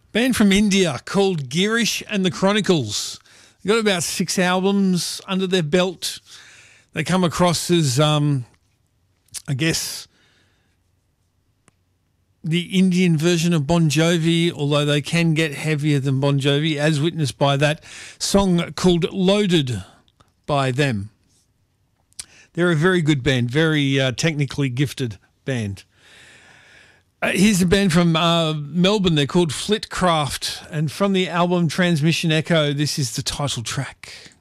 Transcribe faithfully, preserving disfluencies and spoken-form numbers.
Band from India called Girish and the Chronicles. They've got about six albums under their belt. They come across as, um, I guess, the Indian version of Bon Jovi, although they can get heavier than Bon Jovi, as witnessed by that song called Loaded by them. They're a very good band, very uh, technically gifted band. Uh, here's a band from uh, Melbourne. They're called Flitcraft, and from the album Transmission Echo, this is the title track.